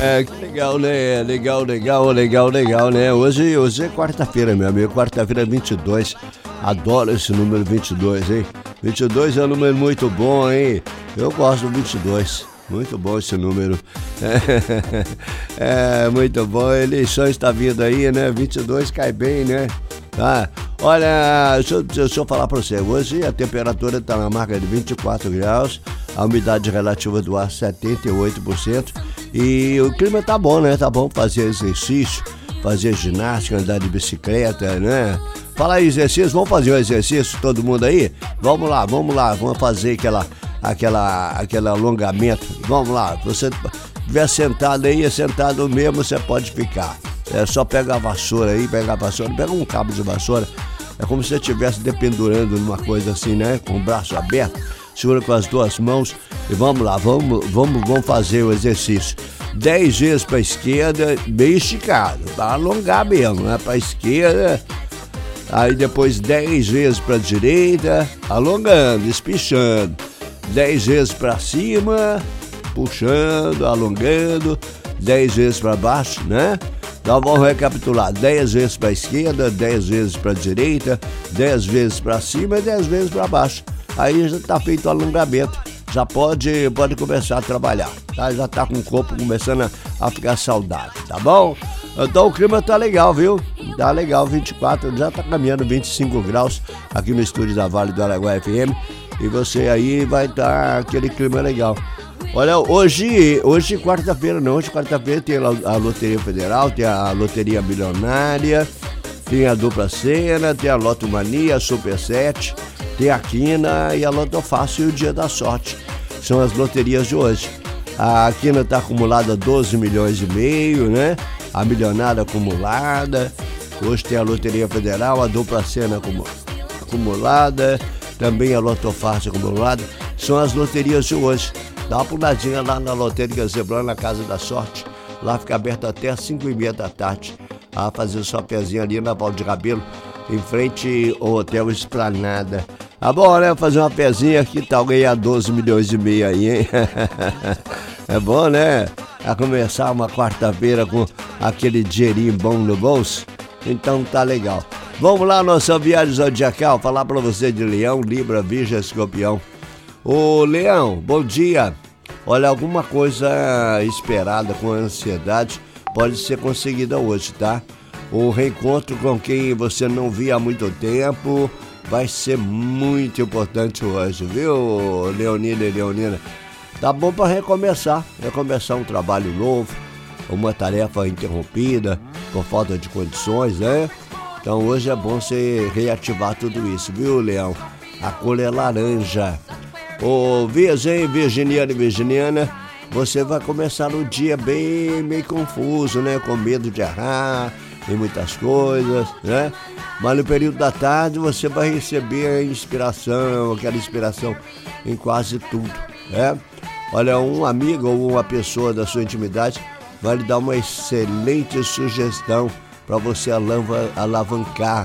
Que legal, né? Legal, né? Hoje é quarta-feira, meu amigo. Quarta-feira 22. Adoro esse número 22, hein? 22 é um número muito bom, hein? Eu gosto do 22. Muito bom esse número. Muito bom. Eleições está vindo aí, né? 22 cai bem, né? Tá? Olha, deixa eu falar para você. Hoje a temperatura está na marca de 24 graus, a umidade relativa do ar 78% e o clima tá bom, né? Tá bom fazer exercício, fazer ginástica, andar de bicicleta, né? Fala aí, exercício, vamos fazer um exercício, todo mundo aí? Vamos lá, vamos fazer aquele alongamento. Vamos lá, você estiver sentado aí, sentado mesmo, você pode ficar. É só pegar a vassoura aí, pega um cabo de vassoura. É como se você estivesse dependurando numa coisa assim, né? Com o braço aberto, segura com as duas mãos e vamos lá, vamos fazer o exercício. 10 vezes para a esquerda, bem esticado, para alongar mesmo, né? Para a esquerda, aí depois 10 vezes para a direita, alongando, espichando. 10 vezes para cima, puxando, alongando, 10 vezes para baixo, né? Então vamos recapitular, 10 vezes para a esquerda, 10 vezes para a direita, 10 vezes para cima e 10 vezes para baixo. Aí já está feito o alongamento, já pode começar a trabalhar, tá? Já está com o corpo começando a ficar saudável, tá bom? Então o clima tá legal, viu? Tá legal, 24, já tá caminhando 25 graus aqui no estúdio da Vale do Araguaia FM e você aí vai estar aquele clima legal. Olha, hoje quarta-feira tem a Loteria Federal, tem a Loteria Milionária, tem a Dupla Sena, tem a Loto Mania, a Super 7, tem a Quina e a Loto Fácil e o Dia da Sorte. São as loterias de hoje. A Quina está acumulada 12 milhões e meio, né? A Milionária acumulada. Hoje tem a Loteria Federal, a Dupla Sena acumulada, também a Loto Fácil acumulada. São as loterias de hoje. Dá uma puladinha lá na Lotérica Zebrão, na Casa da Sorte. Lá fica aberto até às 5h30 da tarde. A fazer sua pezinha ali na Valdir Rabelo, em frente ao Hotel Esplanada. Tá bom, né? Fazer uma pezinha, que tal ganhar 12 milhões e meio aí, hein? É bom, né? A começar uma quarta-feira com aquele dinheirinho bom no bolso. Então tá legal. Vamos lá, nossa viagem zodiacal, falar pra você de Leão, Libra, Virgem, Escorpião. Ô Leão, bom dia. Olha, alguma coisa esperada com ansiedade pode ser conseguida hoje, tá? O reencontro com quem você não via há muito tempo vai ser muito importante hoje, viu, Leonina e Leonina? Tá bom para recomeçar um trabalho novo, uma tarefa interrompida por falta de condições, né? Então hoje é bom você reativar tudo isso, viu, Leão? A cor é laranja. Ô, Virgem, Virginiano e Virginiana, você vai começar o dia bem meio confuso, né? Com medo de errar em muitas coisas, né? Mas no período da tarde você vai receber a inspiração, aquela inspiração em quase tudo, né? Olha, um amigo ou uma pessoa da sua intimidade vai lhe dar uma excelente sugestão para você alavancar